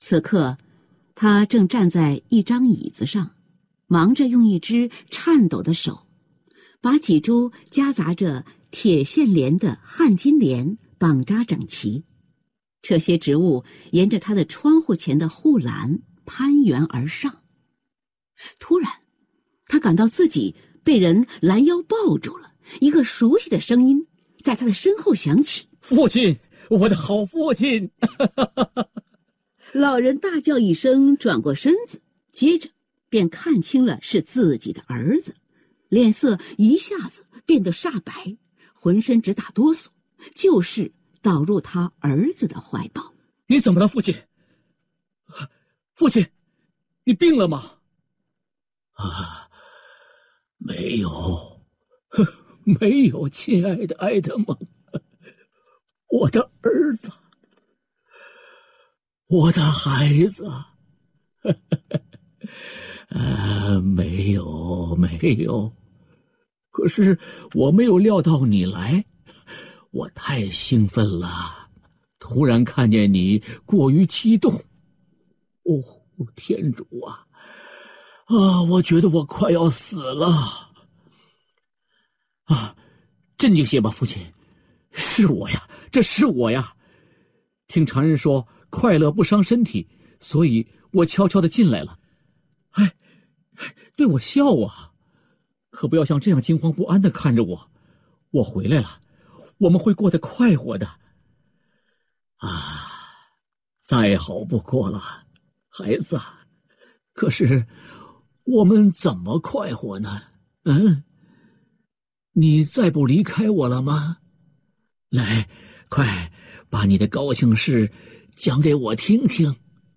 此刻，他正站在一张椅子上，忙着用一只颤抖的手，把几株夹杂着铁线莲的旱金莲绑扎整齐。这些植物沿着他的窗户前的护栏攀援而上。突然，他感到自己被人拦腰抱住了，一个熟悉的声音在他的身后响起：“ 父亲，我的好父亲！” 老人大叫一声，转过身子，接着便看清了是自己的儿子，脸色一下子变得煞白，浑身直打哆嗦，就是倒入他儿子的怀抱。 “你怎么了，父亲？父亲，你病了吗？”“ 没有，没有，亲爱的埃德蒙，我的儿子，我的孩子。没有，没有。可是我没有料到你来，我太兴奋了，突然看见你过于激动。哦，天主啊！我觉得我快要死了。 镇静些吧，父亲。是我呀，这是我呀。听常人说快乐不伤身体，所以我悄悄地进来了。对我笑啊，可不要像这样惊慌不安地看着我。我回来了，我们会过得快活的。 再好不过了，孩子。可是我们怎么快活呢？你再不离开我了吗？来，快把你的高兴事讲给我听听。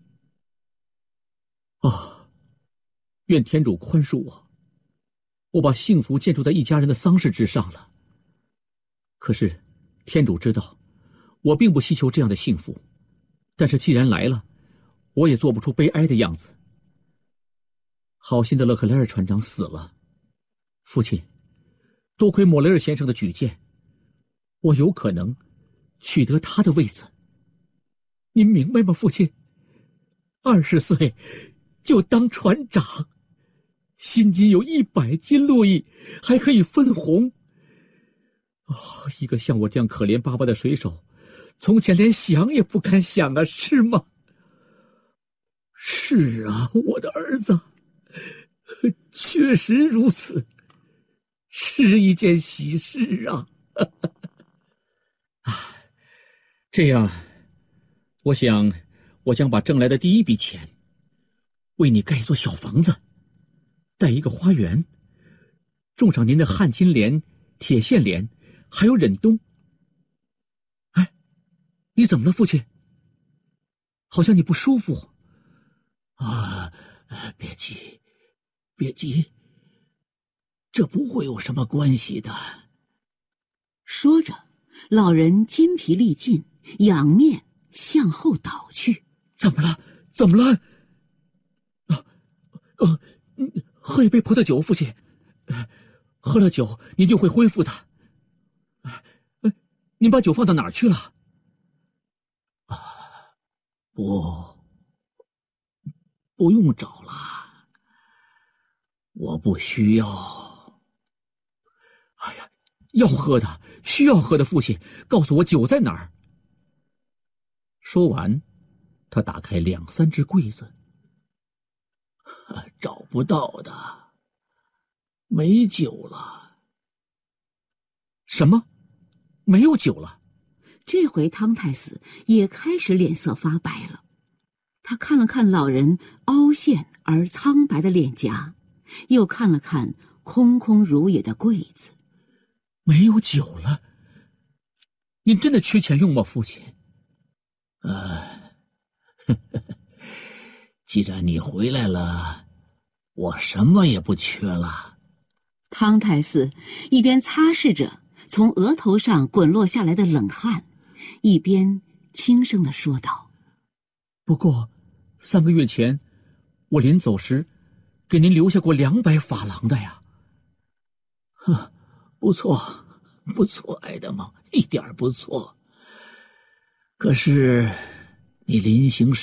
愿天主宽恕我，我把幸福建筑在一家人的丧事之上了。可是天主知道，我并不希求这样的幸福，但是既然来了，我也做不出悲哀的样子。好心的勒克莱尔船长死了，父亲，多亏莫雷尔先生的举荐，我有可能取得他的位子。您明白吗，父亲？20岁就当船长，薪金有100金路易，还可以分红。一个像我这样可怜巴巴的水手，从前连想也不敢想啊，是吗？ 是啊，我的儿子，确实如此，是一件喜事啊。 这样，我想我将把挣来的第一笔钱为你盖一座小房子，带一个花园，种上您的旱金莲、铁线莲，还有忍冬。你怎么了，父亲？好像你不舒服。 别急，别急，这不会有什么关系的。 说着，老人筋疲力尽，仰面向后倒去。 怎么了？怎么了？喝一杯葡萄酒，父亲。喝了酒，您就会恢复的。您把酒放到哪儿去了？ 不用找了，我不需要。 要喝的，需要喝的，父亲，告诉我酒在哪儿。说完，他打开2、3只柜子。 找不到的，没酒了。 什么？没有酒了？ 这回汤太斯也开始脸色发白了。他看了看老人凹陷而苍白的脸颊，又看了看空空如也的柜子。 没有酒了？您真的缺钱用吗，父亲？ 既然你回来了，我什么也不缺了。 汤太斯一边擦拭着从额头上滚落下来的冷汗，一边轻声地说道：“ 不过3个月前，我临走时给您留下过200法郎的呀。” 不错，不错，埃德蒙，一点不错。可是你临行时